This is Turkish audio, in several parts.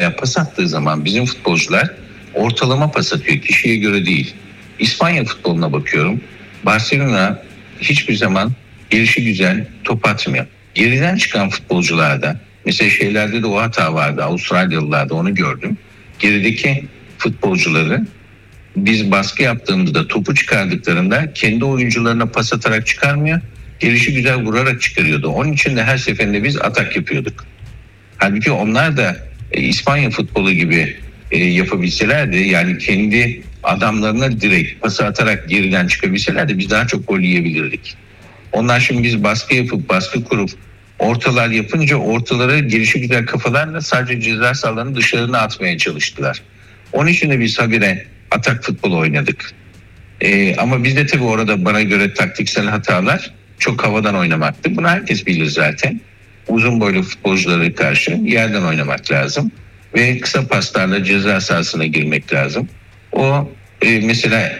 veya pas attığı zaman bizim futbolcular ortalama pas atıyor, kişiye göre değil. İspanya futboluna bakıyorum. Barcelona hiçbir zaman gelişi güzel top atmıyor. Geriden çıkan futbolcularda, mesela şeylerde de o hata vardı. Avustralyalılarda onu gördüm. Gerideki futbolcuları biz baskı yaptığımızda topu çıkardıklarında kendi oyuncularına pas atarak çıkarmıyor. Gelişi güzel vurarak çıkarıyordu. Onun için de her seferinde biz atak yapıyorduk. Halbuki onlar da İspanya futbolu gibi yapabilselerdi, yani kendi adamlarına direkt pası atarak geriden çıkabilselerdi biz daha çok gol yiyebilirdik. Onlar şimdi biz baskı yapıp baskı kurup ortalar yapınca ortalara gelişi güzel kafalarla sadece ceza sahalarının dışarına atmaya çalıştılar. Onun için de biz habire atak futbolu oynadık. Ama bizde tabii orada bana göre taktiksel hatalar çok havadan oynamaktı. Bunu herkes bilir zaten. Uzun boylu futbolculara karşı yerden oynamak lazım. Ve kısa paslarla ceza sahasına girmek lazım. O mesela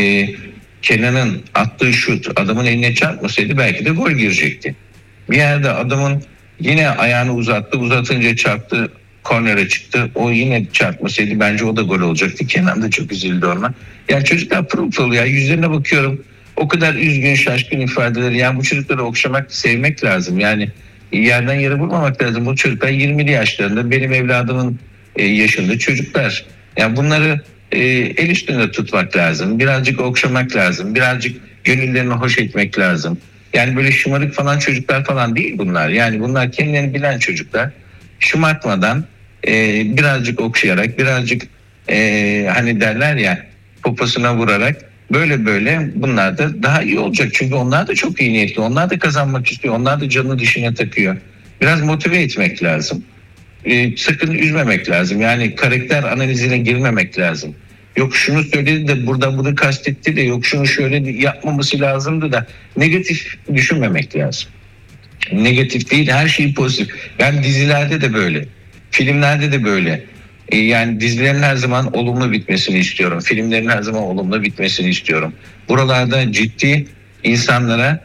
Kenan'ın attığı şut adamın eline çarpmasaydı belki de gol girecekti. Bir yerde adamın yine ayağını uzatınca çarptı, kornere çıktı. O yine çarpmasaydı bence o da gol olacaktı. Kenan da çok üzüldü ona. Yani çocuklar pırıl pırıl ya, yüzlerine bakıyorum. O kadar üzgün, şaşkın ifadeleri. Yani bu çocukları okşamak, sevmek lazım. Yani yerden yere vurmamak lazım. Bu çocuklar 20'li yaşlarında, benim evladımın yaşında çocuklar. Yani bunları el üstünde tutmak lazım. Birazcık okşamak lazım. Birazcık gönüllerini hoş etmek lazım. Yani böyle şımarık falan çocuklar falan değil bunlar. Yani bunlar kendilerini bilen çocuklar. Şımartmadan birazcık okşayarak, birazcık hani derler ya, poposuna vurarak böyle bunlar da daha iyi olacak. Çünkü onlar da çok iyi niyetli. Onlar da kazanmak istiyor. Onlar da canını dişine takıyor. Biraz motive etmek lazım. Sakın üzmemek lazım. Yani karakter analizine girmemek lazım. Yok şunu söyledi de burada bunu kastetti de, yok şunu şöyle yapmaması lazımdı da, negatif düşünmemek lazım. Negatif değil, her şey pozitif. Ben dizilerde de böyle, filmlerde de böyle. Yani dizilerin her zaman olumlu bitmesini istiyorum. Filmlerin her zaman olumlu bitmesini istiyorum. Buralarda ciddi insanlara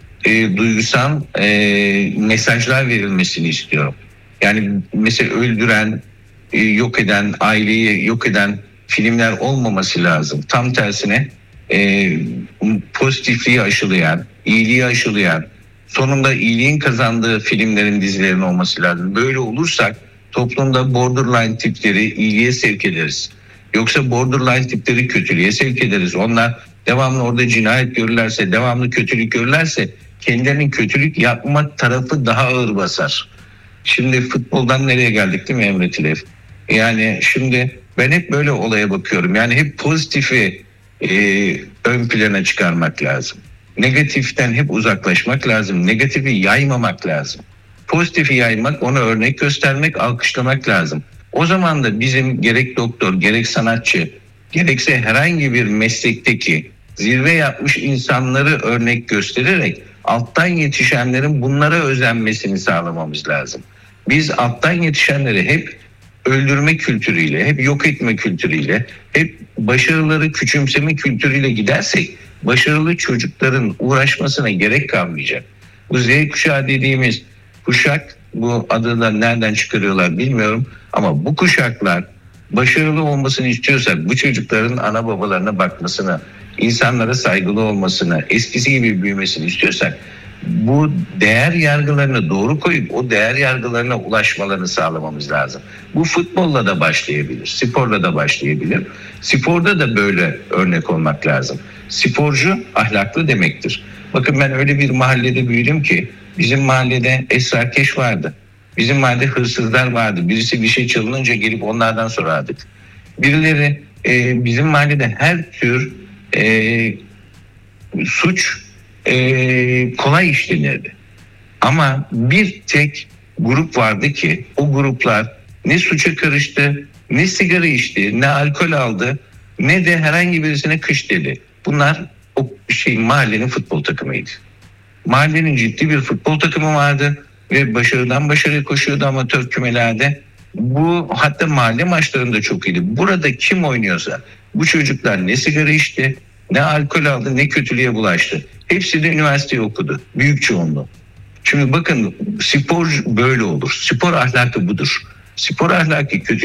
duygusal mesajlar verilmesini istiyorum. Yani mesela öldüren, yok eden, aileyi yok eden filmler olmaması lazım. Tam tersine pozitifliği aşılayan, iyiliği aşılayan, sonunda iyiliğin kazandığı filmlerin, dizilerin olması lazım. Böyle olursak toplumda borderline tipleri iyiliğe sevk ederiz. Yoksa borderline tipleri kötülüğe sevk ederiz. Onlar devamlı orada cinayet görürlerse, devamlı kötülük görürlerse kendilerinin kötülük yapma tarafı daha ağır basar. Şimdi futboldan nereye geldik değil mi Emre Tilef? Yani şimdi ben hep böyle olaya bakıyorum. Yani hep pozitifi ön plana çıkarmak lazım. Negatiften hep uzaklaşmak lazım. Negatifi yaymamak lazım. Pozitifi yaymak, ona örnek göstermek, alkışlamak lazım. O zaman da bizim gerek doktor, gerek sanatçı, gerekse herhangi bir meslekteki zirve yapmış insanları örnek göstererek alttan yetişenlerin bunlara özenmesini sağlamamız lazım. Biz alttan yetişenleri hep öldürme kültürüyle, hep yok etme kültürüyle, hep başarıları küçümseme kültürüyle gidersek başarılı çocukların uğraşmasına gerek kalmayacak. Bu Z kuşağı dediğimiz kuşak, bu adı da nereden çıkarıyorlar bilmiyorum, ama bu kuşaklar başarılı olmasını istiyorsak bu çocukların ana babalarına bakmasını, insanlara saygılı olmasını, eskisi gibi büyümesini istiyorsak bu değer yargılarını doğru koyup o değer yargılarına ulaşmalarını sağlamamız lazım. Bu futbolla da başlayabilir, sporla da başlayabilir. Sporda da böyle örnek olmak lazım. Sporcu ahlaklı demektir. Bakın ben öyle bir mahallede büyüdüm ki bizim mahallede esrarkeş vardı. Bizim mahallede hırsızlar vardı. Birisi bir şey çalınınca gelip onlardan sorardık. Birileri bizim mahallede her tür suç kolay işlenirdi. Ama bir tek grup vardı ki o gruplar ne suça karıştı, ne sigara içti, ne alkol aldı, ne de herhangi birisine kış dedi. Bunlar o mahallenin futbol takımıydı. Mahallenin ciddi bir futbol takımı vardı ve başarıdan başarıya koşuyordu amatör kümelerde. Bu hatta mahalle maçlarında çok iyiydi. Burada kim oynuyorsa bu çocuklar ne sigara içti, ne alkol aldı, ne kötülüğe bulaştı. Hepsi de üniversiteyi okudu. Büyük çoğunluğu. Şimdi bakın spor böyle olur. Spor ahlakı budur. Spor ahlakı kötü